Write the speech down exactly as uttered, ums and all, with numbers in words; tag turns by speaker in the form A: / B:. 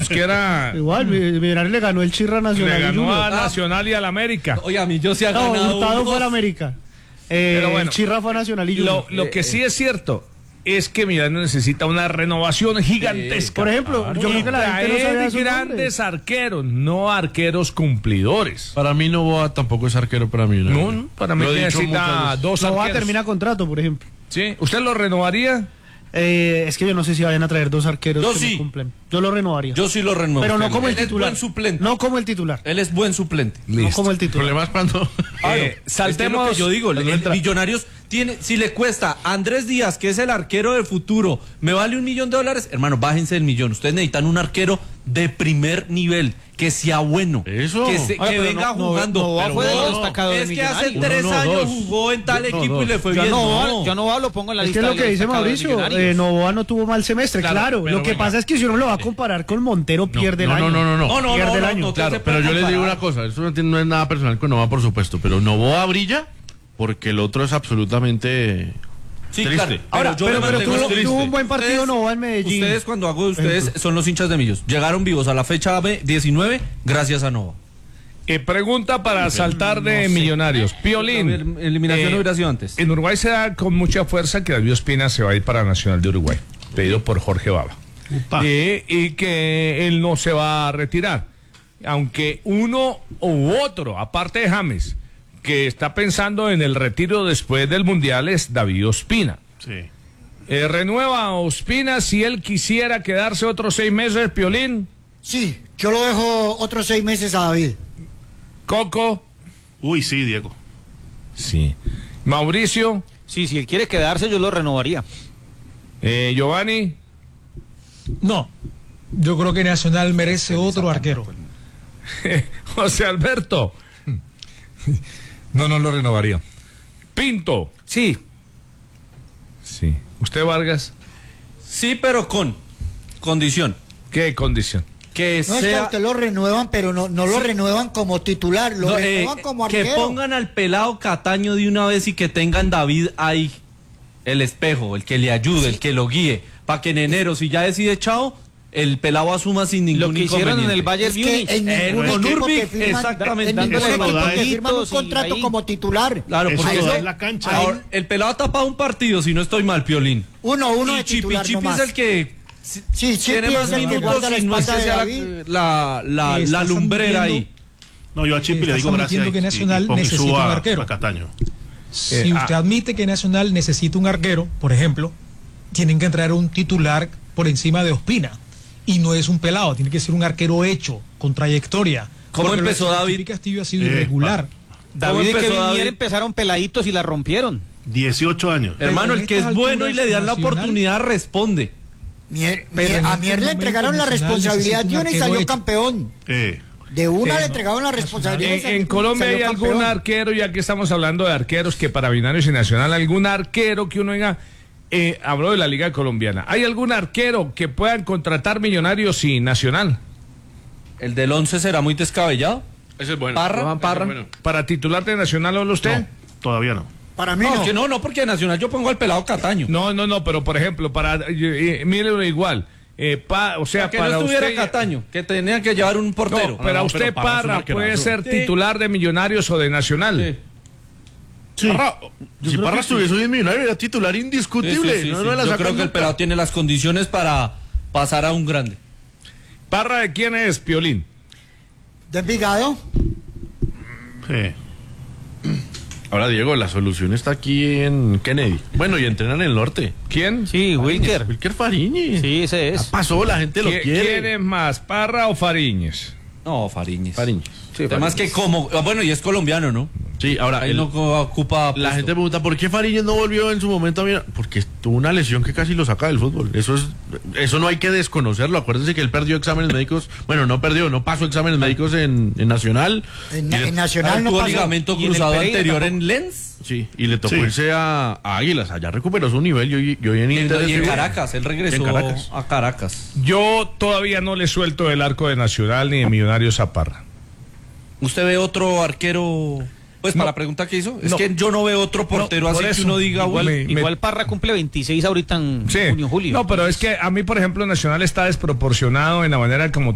A: Mosquera.
B: Igual, Millonarios le ganó el Chirra Nacional.
A: Le ganó
B: Junior.
A: a Nacional y al América.
C: Oye, a mí yo sí ha
B: No,
C: ganado.
B: Hurtado
C: unos-
B: fue al América. Eh,
A: Pero bueno,
B: el Chirra fue a Nacional y
A: Lo,
B: Junior.
A: lo que sí es cierto es que Millonarios necesita una renovación gigantesca.
B: Por ejemplo,
A: Claro.
B: yo creo que la gente no
A: Traer
B: sabe esos
A: grandes arqueros, no arqueros cumplidores.
D: Para mí Novoa tampoco es arquero para mí.
A: No, no, para mí
D: Lo he dicho
A: necesita
D: muchas veces.
A: dos
B: No va a
A: arqueros.
B: terminar contrato, por ejemplo.
A: Sí, ¿usted lo renovaría?
B: Eh, es que yo no sé si vayan a traer dos arqueros
C: Yo
B: que
C: sí.
B: no cumplen. Yo lo renovaría.
C: Yo sí lo renuevo.
B: pero no como el
C: Él es
B: titular.
C: buen suplente.
B: No como el titular.
C: Él es buen suplente.
B: No como el
D: El
B: titular.
D: problema es cuando...
C: Claro,
A: Eh,
C: es
A: saltemos-
C: que es lo que yo digo, el,
A: no
C: el
A: entra-
C: Millonarios tiene, si le cuesta a Andrés Díaz, que es el arquero del futuro, me vale un millón de dólares, hermano, bájense del millón. Ustedes necesitan un arquero de primer nivel, que sea bueno,
D: Eso.
C: que, se-
B: Oye,
C: que
B: pero
C: venga
B: no- no-
C: jugando.
B: Novoa
C: Pero
B: fue de
C: no,
B: los
C: no,
B: destacados de
C: es que hace
B: Millonarios.
C: tres
D: Uno, no,
C: años
D: dos.
C: jugó en tal
D: No,
C: equipo
D: dos.
C: y le fue
E: Yo
C: bien.
E: no,
C: No.
E: yo Novoa lo pongo en la
B: Es que
E: lista
B: es lo que
E: de
B: dice
E: destacados de
B: Mauricio,
E: Millonarios.
B: eh, Novoa no tuvo mal semestre,
D: Claro,
B: claro.
D: pero
B: Lo que
D: venga.
B: pasa es que si uno lo va a comparar con Montero, pierde el
D: no,
B: año.
D: no, no, no,
C: No, no,
B: Pierde
C: no,
B: el
C: no,
B: año.
C: no,
D: Claro,
C: se
D: pero
C: puede
D: yo les digo
C: comparar.
D: una cosa, eso no, tiene, no es nada personal con Novoa, por supuesto, pero Novoa brilla porque el otro es absolutamente
C: Sí,
D: triste.
C: claro.
B: Ahora,
C: yo
B: pero,
C: me
B: pero
C: mantengo
B: tuvo,
C: triste.
B: tuvo un buen partido
C: Ustedes-
B: Novoa en Medellín.
C: Ustedes, cuando hago de ustedes, son los hinchas de Millos. Llegaron vivos a la fecha diecinueve gracias a Novoa.
A: Eh, pregunta para saltar de Millonarios. Piolín.
C: La eliminación
A: eh,
C: hubiera sido antes.
A: En Uruguay se da con mucha fuerza que David Ospina se va a ir para Nacional de Uruguay, pedido por Jorge Baba. Eh, y que él no se va a retirar. Aunque uno u otro, aparte de James, que está pensando en el retiro después del Mundial es David Ospina.
D: Sí.
A: Eh, renueva a Ospina si él quisiera quedarse otros seis meses, Piolín.
F: Sí, yo lo dejo otros seis meses a David.
A: Coco.
G: Uy, sí, Diego.
A: Sí. Mauricio.
E: Sí, si él quiere quedarse, yo lo renovaría.
A: Eh, Giovanni.
H: No, yo creo que Nacional merece otro arquero.
A: José Alberto.
I: No, no lo renovaría.
A: Pinto.
E: Sí.
A: Sí. ¿Usted, Vargas?
C: Sí, pero con condición.
A: ¿Qué condición?
C: Que
F: No es que a
C: sea...
F: usted lo renuevan, pero no, no lo renuevan como titular, lo
C: No, eh,
F: renuevan como
C: que
F: arquero.
C: pongan al pelado Cataño de una vez y que tengan David ahí, el espejo, el que le ayude, el que lo guíe, para que en enero, si ya decide chao, el pelado asuma sin ningún
E: Lo que hicieron en el
C: inconveniente.
E: Bayern
F: Es que
E: Múnich.
F: en
C: Eh,
F: ningún
C: con
F: equipo
C: Nurkic,
F: que firman,
C: exactamente,
F: en ningún
G: dándole
F: equipo
G: rodaje.
F: que firman un
E: Y
F: contrato
E: ahí-
F: como titular.
C: Claro,
G: Eso
C: porque
G: lo da
C: eso-
G: en la cancha.
C: ahora, el pelado ha tapado un partido, si no estoy mal, Piolín.
F: Uno, uno
C: y
F: de
C: Chipi
F: titular
C: Chipi
F: nomás.
C: es el que
F: Sí, Chipi
C: tiene más
F: es el que
C: minutos
F: guarda la
C: y no es
F: espalda
C: que
F: de
C: sea
F: David.
C: la, la, la,
H: Estás
C: la lumbrera ahí.
H: admitiendo-
G: No, yo a Chipi le
H: Estás
G: digo gracias
H: admitiendo que
G: y- y
H: Nacional
G: pongo- y
H: necesita
G: subo
H: un
G: a-
H: arquero.
G: a Cataño.
H: Si
A: Eh,
H: usted
A: ah.
H: admite que Nacional necesita un arquero, por ejemplo, tienen que traer un titular por encima de Ospina. Y no es un pelado, tiene que ser un arquero hecho, con trayectoria.
C: ¿Cómo
H: Porque lo
C: empezó
H: de
C: David?
H: Chipi Castillo ha sido
G: Eh,
H: irregular.
E: David y
C: empezó
E: Kevin
C: David?
E: Mier empezaron peladitos y la rompieron.
G: dieciocho años.
C: Hermano,
H: en
C: el que es
H: estas
C: bueno y
H: alturas
C: le dan la
H: Nacional-
C: oportunidad responde.
F: Mier-
H: Pero
F: Mier-
H: en
F: a
H: este
F: Mier le
H: momento
F: entregaron la
H: Nacional
F: responsabilidad
H: necesita
F: de
H: un
F: una y
H: arquero
F: salió
H: hecho.
F: campeón.
G: Eh,
F: De una
H: Sí,
F: le
H: no.
F: entregaron la responsabilidad. y
A: En,
F: salió-
A: en Colombia
F: salió
A: hay algún
F: campeón.
A: arquero, ya que estamos hablando de arqueros, que para Millonarios y Nacional, algún arquero que uno diga, eh, habló de la Liga Colombiana, ¿hay algún arquero que puedan contratar Millonarios y Nacional?
C: El del once será muy descabellado.
D: Ese es bueno.
C: Parra,
D: Ese es
C: Parra.
D: bueno.
A: ¿Para titular de Nacional habla usted?
G: no, todavía no.
F: Para mí
C: No,
F: no.
C: que no, no, porque Nacional yo pongo al pelado Cataño.
A: No, no, no, pero por ejemplo, para, eh, eh, mírelo igual, eh, pa- o sea,
C: Para que
A: para
C: no estuviera
A: usted...
C: Cataño, que tenían que llevar un portero.
A: No, pero
G: no,
A: usted
G: pero Parra es un
A: Parra
G: arquerazo.
A: puede ser
C: Sí.
A: titular de Millonarios o de Nacional.
C: Sí.
D: Parra, si Parra estuviese hoy en Millonario era titular
C: Sí,
D: indiscutible.
C: sí, sí,
D: no,
C: sí.
D: no la
C: Yo
D: sacan
C: creo que el
D: nunca.
C: pelado tiene las condiciones para pasar a un grande.
A: ¿Parra de quién es, Piolín?
F: De Envigado.
G: Sí.
D: Ahora, Diego, la solución está aquí en Kennedy. Bueno, y entrenan en el norte.
A: ¿Quién?
E: Sí, Wilker.
D: Wilker Fariñez.
E: Sí, ese
D: Ya
E: es.
D: pasó, la gente lo
A: ¿Qui-
D: quiere.
A: ¿Quién es más, Parra o Fariñez?
C: No, Fariñez.
D: Fariñez.
C: Además que como, ah, bueno, y es colombiano, ¿no?
D: Sí, ahora,
C: Ahí
D: el-
C: no co- ocupa
D: la
C: puesto.
D: gente pregunta, ¿por qué Fariñez no volvió en su momento a mirar? Porque tuvo una lesión que casi lo saca del fútbol. Eso es, eso no hay que desconocerlo. Acuérdense que él perdió exámenes médicos. Bueno, no perdió, no pasó exámenes médicos en, en Nacional.
F: En,
D: Y le-
F: en Nacional no
C: tuvo
F: pasó.
C: ligamento
E: Y en el
C: cruzado
E: Pereira
C: anterior
E: tampoco.
C: en Lens.
D: Sí, y le tocó
G: Sí.
D: irse a, a Águilas. Allá recuperó su nivel. Yo, yo en
C: Y en,
D: Inter
C: y en
D: estuve-
C: Caracas, él regresó
D: En Caracas.
C: a Caracas.
A: Yo todavía no le suelto el arco de Nacional ni de Millonarios a Parra.
C: ¿Usted ve otro arquero? Pues
A: No.
C: para la pregunta que hizo, es
A: No.
C: que yo no veo otro portero
A: No, por
C: así
A: eso.
C: que uno diga,
A: Igual
C: uy,
A: me-
E: Igual Parra cumple veintiséis ahorita en
A: Sí.
E: junio, julio.
A: No, pero es que a mí, por ejemplo, Nacional está desproporcionado en la manera como